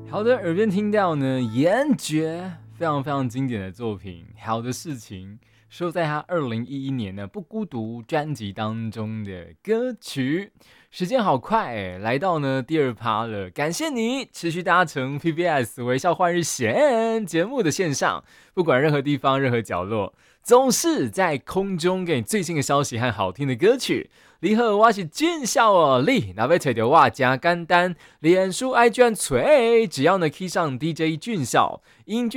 好的，耳边听到呢，严爵非常非常经典的作品《好的事情》，收在他2011年的《不孤独》专辑当中的歌曲。时间好快哎，来到呢第二趴了。感谢你持续搭乘 PBS 微笑换日线节目的线上，不管任何地方、任何角落，总是在空中给你最新的消息和好听的歌曲。你好，我是俊孝哦，你若要找到我真简单，脸书 IG 找，只要呢 key 上 DJ 俊孝，英俊